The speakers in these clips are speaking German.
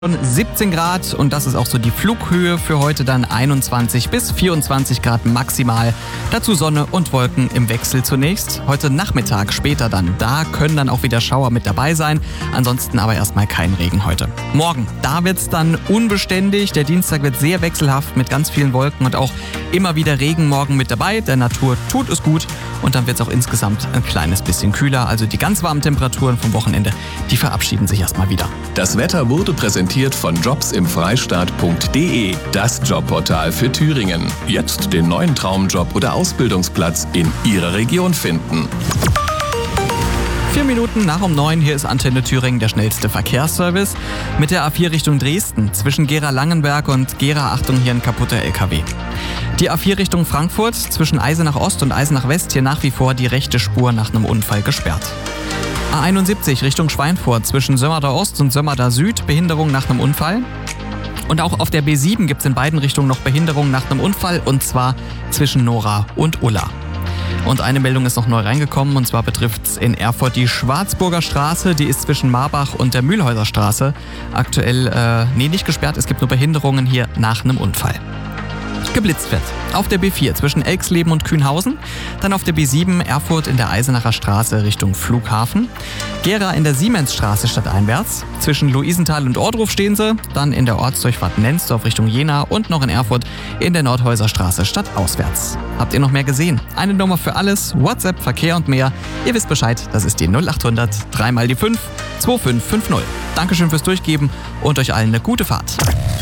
17 Grad und das ist auch so die Flughöhe für heute, dann 21 bis 24 Grad maximal. Dazu Sonne und Wolken im Wechsel zunächst. Heute Nachmittag, später dann, da können dann auch wieder Schauer mit dabei sein. Ansonsten aber erstmal kein Regen heute. Morgen, da wird es dann unbeständig. Der Dienstag wird sehr wechselhaft mit ganz vielen Wolken und auch immer wieder Regen morgen mit dabei. Der Natur tut es gut und dann wird es auch insgesamt ein kleines bisschen kühler. Also die ganz warmen Temperaturen vom Wochenende, die verabschieden sich erstmal wieder. Das Wetter wurde präsentiert von jobsimfreistaat.de, das Jobportal für Thüringen. Jetzt den neuen Traumjob oder Ausbildungsplatz in Ihrer Region finden. 4 Minuten nach um 9, hier ist Antenne Thüringen, der schnellste Verkehrsservice. Mit der A4 Richtung Dresden, zwischen Gera-Langenberg und Gera, Achtung, hier ein kaputter LKW. Die A4 Richtung Frankfurt, zwischen Eisenach Ost und Eisenach West, hier nach wie vor die rechte Spur nach einem Unfall gesperrt. A71 Richtung Schweinfurt, zwischen Sömmerda Ost und Sömmerda Süd, Behinderung nach einem Unfall. Und auch auf der B7 gibt es in beiden Richtungen noch Behinderung nach einem Unfall, und zwar zwischen Nora und Ulla. Und eine Meldung ist noch neu reingekommen, und zwar betrifft es in Erfurt die Schwarzburger Straße, die ist zwischen Marbach und der Mühlhäuser Straße aktuell nicht gesperrt, es gibt nur Behinderungen hier nach einem Unfall. Geblitzt wird auf der B4 zwischen Elxleben und Kühnhausen, dann auf der B7 Erfurt in der Eisenacher Straße Richtung Flughafen, Gera in der Siemensstraße stadteinwärts, zwischen Luisenthal und Ohrdruf stehen sie, dann in der Ortsdurchfahrt Nenzdorf Richtung Jena und noch in Erfurt in der Nordhäuser Straße stadtauswärts. Habt ihr noch mehr gesehen? Eine Nummer für alles, WhatsApp, Verkehr und mehr. Ihr wisst Bescheid, das ist die 0800 3 mal die 5 2550. Dankeschön fürs Durchgeben und euch allen eine gute Fahrt.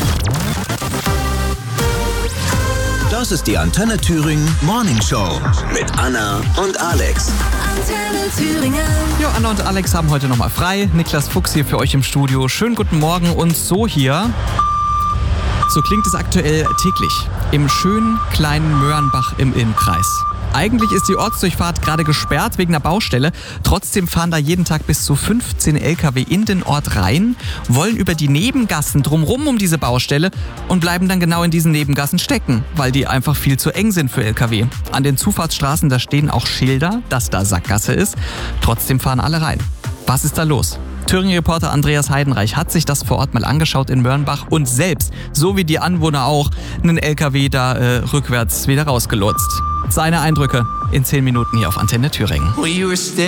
Das ist die Antenne Thüringen Morning Show mit Anna und Alex. Antenne Thüringen. Jo, Anna und Alex haben heute nochmal frei. Niklas Fuchs hier für euch im Studio. Schönen guten Morgen und so hier. So klingt es aktuell täglich im schönen kleinen Mörnbach im Innkreis. Eigentlich ist die Ortsdurchfahrt gerade gesperrt wegen einer Baustelle. Trotzdem fahren da jeden Tag bis zu 15 LKW in den Ort rein, wollen über die Nebengassen drumrum um diese Baustelle und bleiben dann genau in diesen Nebengassen stecken, weil die einfach viel zu eng sind für LKW. An den Zufahrtsstraßen, da stehen auch Schilder, dass da Sackgasse ist. Trotzdem fahren alle rein. Was ist da los? Thüringen-Reporter Andreas Heidenreich hat sich das vor Ort mal angeschaut in Mörnbach und selbst, so wie die Anwohner auch, einen LKW da rückwärts wieder rausgelotst. Seine Eindrücke in 10 Minuten hier auf Antenne Thüringen.